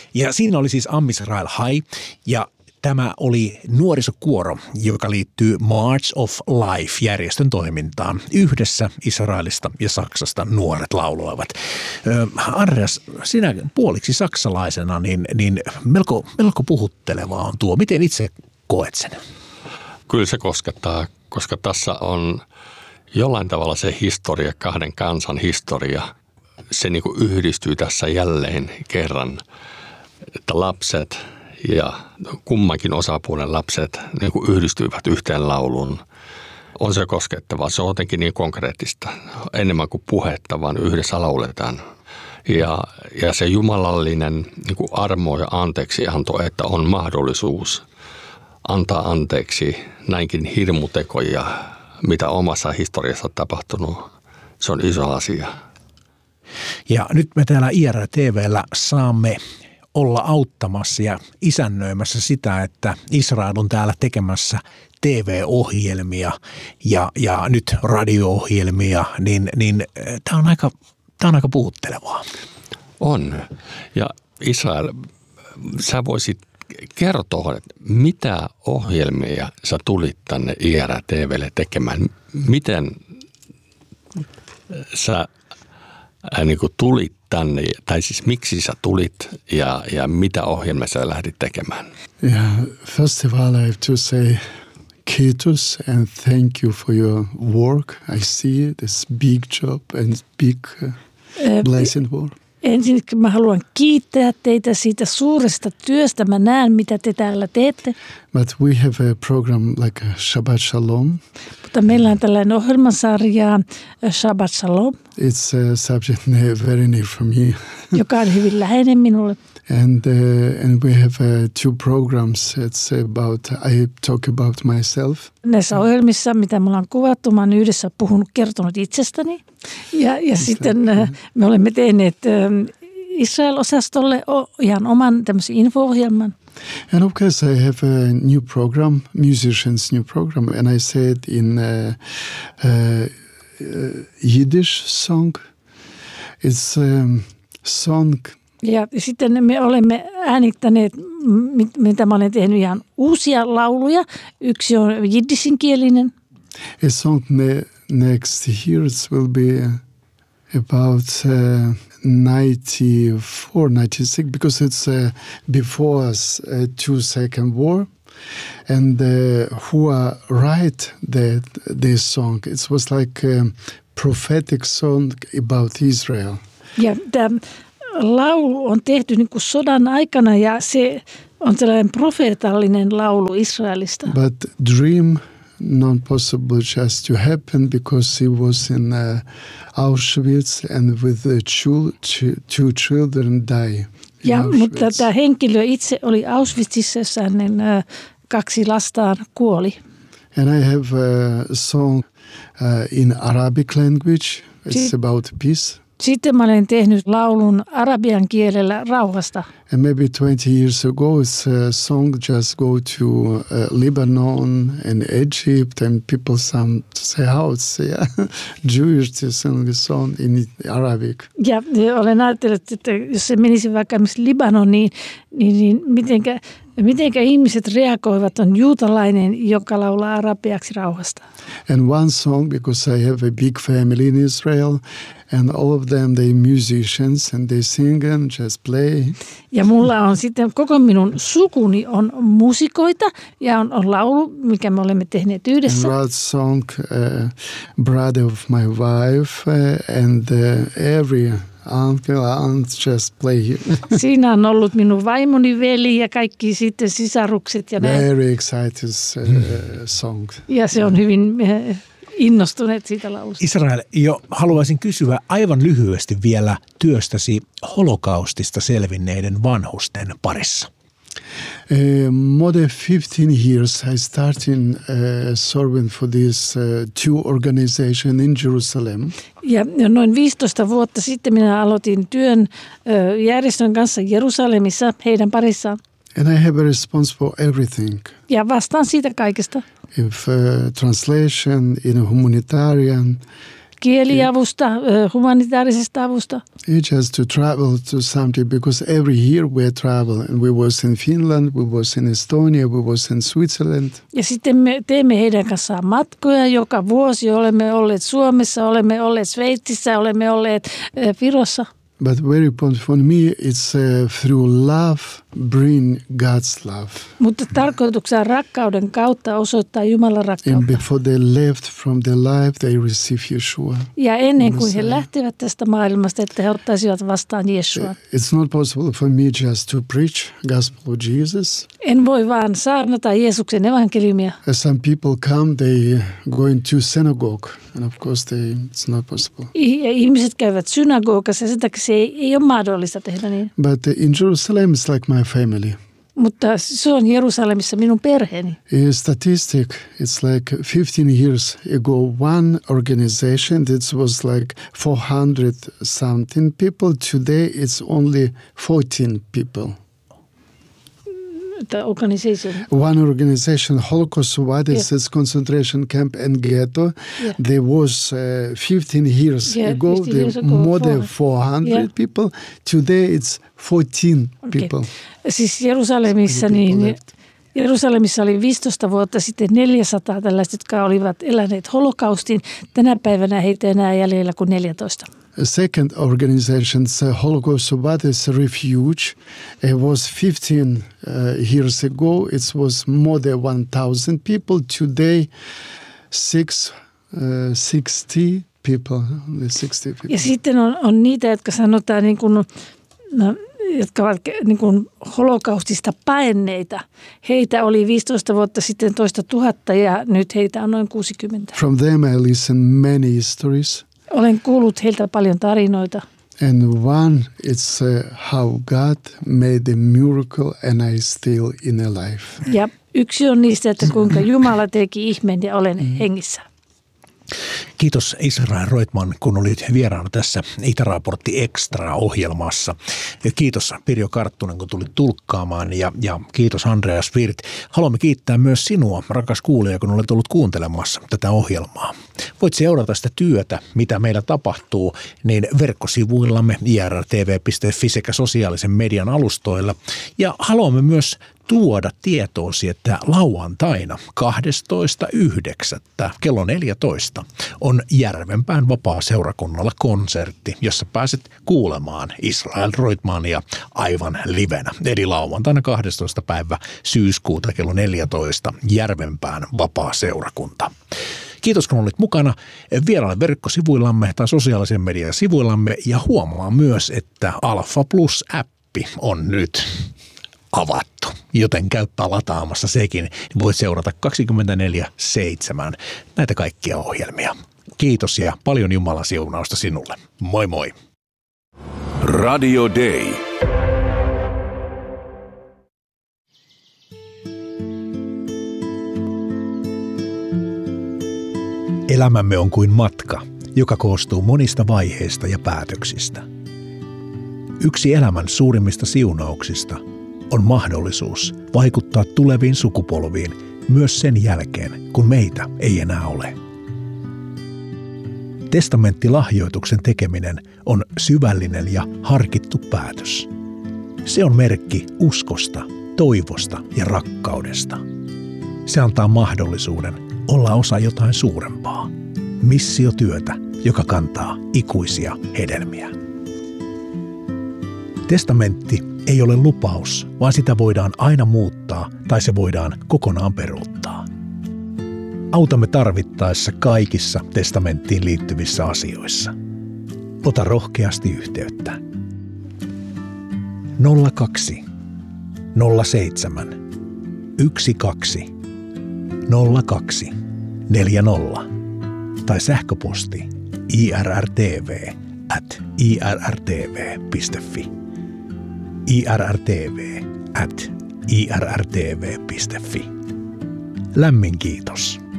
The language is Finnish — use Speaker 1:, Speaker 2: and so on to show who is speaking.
Speaker 1: Ja siinä oli siis Am Israel High ja tämä oli nuorisokuoro, joka liittyy March of Life-järjestön toimintaan. Yhdessä Israelista ja Saksasta nuoret lauloivat. Andreas, sinä puoliksi saksalaisena, niin melko puhuttelevaa on tuo. Miten itse koet sen?
Speaker 2: Kyllä se koskettaa, koska tässä on jollain tavalla se historia, kahden kansan historia. Se niin kuin yhdistyy tässä jälleen kerran, että lapset ja kummankin osapuolen lapset niin kuin yhdistyivät yhteen lauluun. On se koskettavaa. Se on jotenkin niin konkreettista. Enemmän kuin puhetta, vaan yhdessä lauletaan. Ja se jumalallinen niin kuin armo ja anteeksianto, että on mahdollisuus antaa anteeksi näinkin hirmutekoja, mitä omassa historiassa on tapahtunut. Se on iso asia.
Speaker 1: Ja nyt me täällä IRTV:llä saamme olla auttamassa ja isännöimässä sitä, että Israel on täällä tekemässä TV-ohjelmia ja nyt radio-ohjelmia, niin tämä on aika puhuttelevaa.
Speaker 2: On. Ja Israel, sä voisit kertoa, että mitä ohjelmia sä tulit tänne IRTV:lle tekemään? Miten sä niin kuin tulit tänne, tai siis miksi sä tulit ja mitä ohjelmia sä lähdit tekemään?
Speaker 3: Yeah, first of all I have to say kiitos and thank you for your work. I see this big job and big blessed work.
Speaker 4: Ensinnäkin mä haluan kiittää teitä siitä suuresta työstä. Mä näen, mitä te täällä teette.
Speaker 3: But we have a program like Shabbat Shalom.
Speaker 4: Mutta meillä on tällainen ohjelmasarja Shabbat Shalom.
Speaker 3: It's a subject very near for me.
Speaker 4: Joka on hyvin läheinen minulle.
Speaker 3: And we have two programs. It's about, I talk about myself.
Speaker 4: Näissä ohjelmissa, mitä me ollaan kuvattu, mä oon yhdessä kertonut itsestäni. Ja sitten me olemme tehneet Israel-osastolle ihan oman tämmöisen info-ohjelman.
Speaker 3: And of course I have a new program, musicians new program, and I said in Yiddish song. It's song.
Speaker 4: Ja sitten me olemme äänittäneet, mitä mä olen tehnyt, ihan uusia lauluja. Yksi on jiddisinkielinen.
Speaker 3: A song next year will be about 94, 96, because it's before Second War. And who write this song? It was like a prophetic song about Israel.
Speaker 4: Ja tämä laulu on tehty niin kuin sodan aikana ja se on sellainen profeetallinen laulu Israelista.
Speaker 3: But dream not possible just to happen because he was in Auschwitz and with the two children die.
Speaker 4: Ja, mutta tämä henkilö itse oli Auschwitzissa, jossa hänen 2 lastaan kuoli.
Speaker 3: And I have a song in Arabic language. It's about peace.
Speaker 4: Sitten mä olen tehnyt laulun arabian kielellä rauhasta.
Speaker 3: And maybe 20 years ago, it's a song just go to Lebanon and Egypt, and people say how it's Jewish to sing a song in Arabic.
Speaker 4: Ja olen ajatellut, että jos se menisi vaikka Libanoniin, niin mitenkä ihmiset reagoivat, on juutalainen, joka laulaa arabiaksi rauhasta.
Speaker 3: And one song, because I have a big family in Israel, and all of them, they musicians, and they sing and just play.
Speaker 4: Ja mulla on sitten, koko minun sukuni on musikoita, ja on laulu, mikä me olemme tehneet yhdessä.
Speaker 3: And wrote song, brother of my wife, and every uncle, aunt just play.
Speaker 4: Siinä on ollut minun vaimoni veli ja kaikki sitten sisarukset ja näin.
Speaker 3: Very excited song.
Speaker 4: Ja se on hyvin innostuneet siitä laulusta.
Speaker 1: Israel, haluaisin kysyä aivan lyhyesti vielä työstäsi holokaustista selvinneiden vanhusten parissa.
Speaker 3: More than 15 years I started serving for this two organization in Jerusalem.
Speaker 4: Ja noin 15 vuotta sitten minä aloitin työn järjestön kanssa Jerusalemissa heidän parissaan.
Speaker 3: And I have a response for everything.
Speaker 4: Ja vastaan siitä kaikesta.
Speaker 3: If translation in humanitarian,
Speaker 4: kieliavusta, humanitaarisesta avusta.
Speaker 3: Each has to travel to something because every year we travel and we was in Finland, we was in Estonia, we was in Switzerland.
Speaker 4: Ja sitten me teemme heidän kanssaan matkoja joka vuosi. Olemme olleet Suomessa, olemme olleet Sveitsissä, olemme olleet Virossa.
Speaker 3: But very important for me, it's through love, bring God's love.
Speaker 4: Mutta tarkoituksena rakkauden kautta osoittaa Jumalan
Speaker 3: And
Speaker 4: rakkautta.
Speaker 3: before they left from their life, they receive Yeshua.
Speaker 4: Ja ennen kuin he lähtevät tästä maailmasta, että he ottaisivat vastaan Jeesua.
Speaker 3: It's not possible for me just to preach gospel of Jesus.
Speaker 4: En voi vaan saarnata Jeesuksen evankeliumia.
Speaker 3: As some people come, they go into synagogue, and of course it's not possible.
Speaker 4: Ja ihmiset käyvät synagogassa ja sen takia se ei ole mahdollista tehdä niin.
Speaker 3: But in Jerusalem, it's like my family.
Speaker 4: Mutta se on Jerusalemissa minun perheeni.
Speaker 3: In statistic, it's like 15 years ago, one organization that was like 400 something people. Today, it's only 14 people.
Speaker 4: The organization.
Speaker 3: One organization, Holocaust Survivors Concentration Camp and Ghetto, there was 15 years ago,
Speaker 4: 15 years ago,
Speaker 3: more than 400 people. Today it's 14 people.
Speaker 4: Siis Jerusalemissa oli 15 vuotta sitten 400 tällaista, jotka olivat eläneet holokaustin. Tänä päivänä heitä enää jäljellä kuin 14.
Speaker 3: A second organization, Holocaust Survivors Refuge, it was 15 years ago. It was more than 1,000 people. Today, 60 people.
Speaker 4: Ja sitten on niitä, jotka sanotaan niin kuin, jotka ovat niin kuin holokaustista paenneita. Heitä oli 15 vuotta sitten toista tuhatta ja nyt heitä on noin 60.
Speaker 3: From them I listen many stories.
Speaker 4: Olen kuullut heiltä paljon tarinoita.
Speaker 3: And one, it's how God made a miracle and I still in a life.
Speaker 4: Ja yksi on niistä, että kuinka Jumala teki ihmeen ja olen hengissä.
Speaker 1: Kiitos Israel Roitman, kun olit vieraana tässä Itäraportti Extra-ohjelmassa. Ja kiitos Pirjo Karttunen, kun tulit tulkkaamaan ja kiitos Andreas Wirth. Haluamme kiittää myös sinua, rakas kuulija, kun olet ollut kuuntelemassa tätä ohjelmaa. Voit seurata sitä työtä, mitä meillä tapahtuu, niin verkkosivuillamme irtv.fi sekä sosiaalisen median alustoilla. Ja haluamme myös tuoda tietoosi, että lauantaina 12.9. kello 14 on Järvenpään vapaa-seurakunnalla konsertti, jossa pääset kuulemaan Israel Roitmania aivan livenä. Eli lauantaina 12. päivä syyskuuta kello 14 Järvenpään vapaa-seurakunta. Kiitos, kun olit mukana. Vieraile verkkosivuillamme tai sosiaalisen median sivuillamme ja huomaa myös, että Alpha Plus-appi on nyt avattu, joten käypä lataamassa sekin, niin voit seurata 24/7 näitä kaikkia ohjelmia. Kiitos ja paljon Jumalan siunausta sinulle. Moi moi!
Speaker 5: Radio Day.
Speaker 1: Elämämme on kuin matka, joka koostuu monista vaiheista ja päätöksistä. Yksi elämän suurimmista siunauksista on mahdollisuus vaikuttaa tuleviin sukupolviin myös sen jälkeen, kun meitä ei enää ole. Testamenttilahjoituksen tekeminen on syvällinen ja harkittu päätös. Se on merkki uskosta, toivosta ja rakkaudesta. Se antaa mahdollisuuden olla osa jotain suurempaa. Missiotyötä, joka kantaa ikuisia hedelmiä. Testamentti ei ole lupaus, vaan sitä voidaan aina muuttaa tai se voidaan kokonaan peruuttaa. Autamme tarvittaessa kaikissa testamenttiin liittyvissä asioissa. Ota rohkeasti yhteyttä. 02 07 12 02 40 tai sähköposti irrtv@irrtv.fi. irrtv@irrtv.fi. Lämmin kiitos.